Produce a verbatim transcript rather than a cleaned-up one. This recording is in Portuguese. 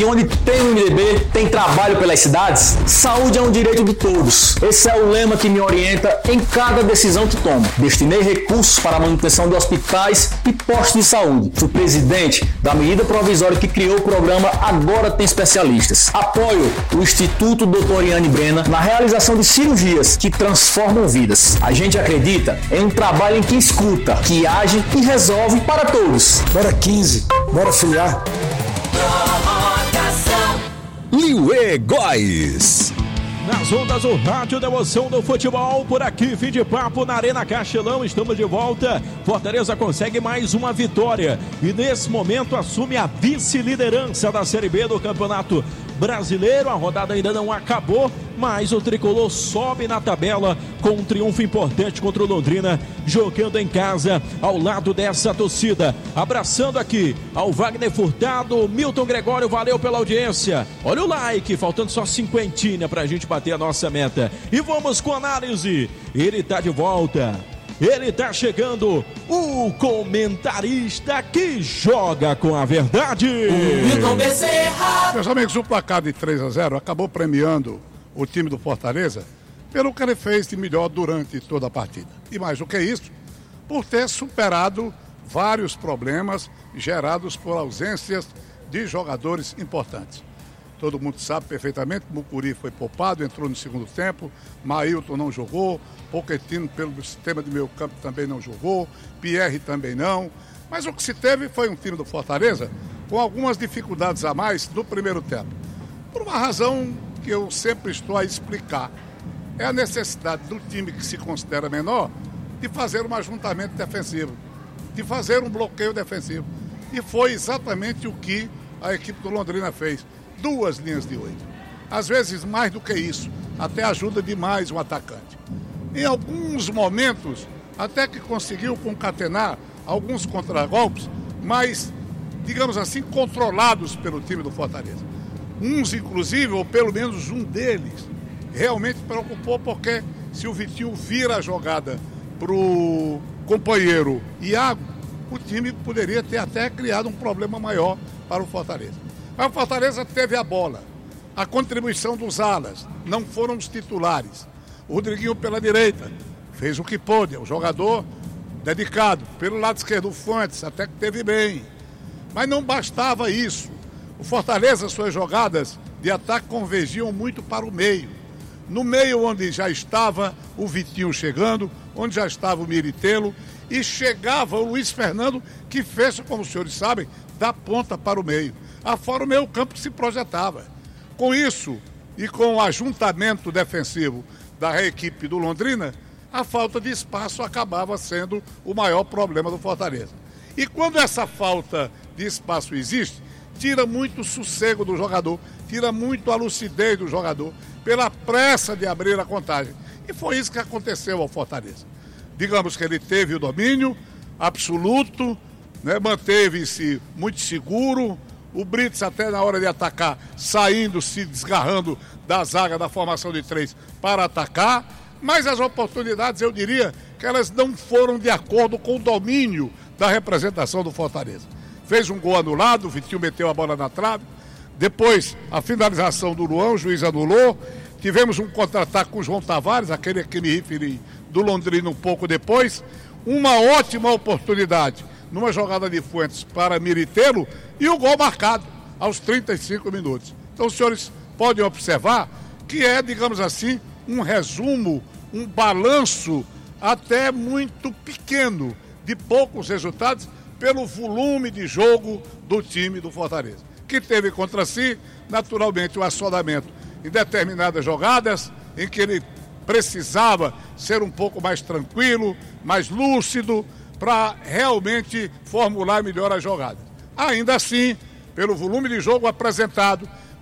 que onde tem o M D B, tem trabalho pelas cidades? Saúde é um direito de todos. Esse é o lema que me orienta em cada decisão que tomo. Destinei recursos para a manutenção de hospitais e postos de saúde. Fui presidente da medida provisória que criou o programa Agora Tem Especialistas. Apoio o Instituto doutor Iane Brena na realização de cirurgias que transformam vidas. A gente acredita em um trabalho em que escuta, que age e resolve para todos. Bora quinze, bora filiar. Liuê Góes. Nas ondas do rádio da emoção do futebol, por aqui, fim de papo na Arena Castelão, estamos de volta. Fortaleza consegue mais uma vitória e nesse momento assume a vice-liderança da Série B do Campeonato Brasileiro. A rodada ainda não acabou, mas o tricolor sobe na tabela com um triunfo importante contra o Londrina, jogando em casa ao lado dessa torcida. Abraçando aqui ao Wagner Furtado, Milton Gregório, valeu pela audiência. Olha o like, faltando só cinquentinha pra gente bater a nossa meta. E vamos com a análise. Ele tá de volta. Ele tá chegando, o comentarista que joga com a verdade. Milton Bezerra. Meus amigos, o placar de três a zero acabou premiando o time do Fortaleza pelo que ele fez de melhor durante toda a partida. E mais do que isso, por ter superado vários problemas gerados por ausências de jogadores importantes. Todo mundo sabe perfeitamente que Mucuri foi poupado, entrou no segundo tempo, Mailton não jogou, Pochettino pelo sistema de meio campo também não jogou, Pierre também não. Mas o que se teve foi um time do Fortaleza com algumas dificuldades a mais no primeiro tempo. Por uma razão que eu sempre estou a explicar. É a necessidade do time que se considera menor de fazer um ajuntamento defensivo, de fazer um bloqueio defensivo. E foi exatamente o que a equipe do Londrina fez. Duas linhas de oito. Às vezes mais do que isso, até ajuda demais o atacante. Em alguns momentos, até que conseguiu concatenar alguns contragolpes, mas, digamos assim, controlados pelo time do Fortaleza. Uns, inclusive, ou pelo menos um deles, realmente preocupou, porque se o Vitinho vira a jogada para o companheiro Iago, o time poderia ter até criado um problema maior para o Fortaleza. Mas o Fortaleza teve a bola, a contribuição dos alas, não foram os titulares. O Rodriguinho pela direita fez o que pôde, é um jogador dedicado. Pelo lado esquerdo, o Fuentes até que teve bem. Mas não bastava isso. O Fortaleza, suas jogadas de ataque convergiam muito para o meio. No meio onde já estava o Vitinho chegando, onde já estava o Miritelo, e chegava o Luiz Fernando, que fez, como os senhores sabem, da ponta para o meio. Afora o meio campo que se projetava. Com isso, e com o ajuntamento defensivo da equipe do Londrina, a falta de espaço acabava sendo o maior problema do Fortaleza. E quando essa falta de espaço existe, tira muito o sossego do jogador, tira muito a lucidez do jogador, pela pressa de abrir a contagem. E foi isso que aconteceu ao Fortaleza. Digamos que ele teve o domínio absoluto, né, manteve-se muito seguro, o Brits até na hora de atacar, saindo, se desgarrando da zaga da formação de três para atacar, mas as oportunidades, eu diria, que elas não foram de acordo com o domínio da representação do Fortaleza. Fez um gol anulado, o Vitinho meteu a bola na trave, depois a finalização do Luan, o juiz anulou, tivemos um contra-ataque com o João Tavares, aquele que me referi do Londrina um pouco depois, uma ótima oportunidade numa jogada de Fuentes para Miritelo e o gol marcado aos trinta e cinco minutos. Então os senhores podem observar que é, digamos assim, um resumo, um balanço até muito pequeno, de poucos resultados, pelo volume de jogo do time do Fortaleza, que teve contra si, naturalmente, o assodamento em determinadas jogadas, em que ele precisava ser um pouco mais tranquilo, mais lúcido, para realmente formular melhor a jogada. Ainda assim, pelo volume de jogo apresentado,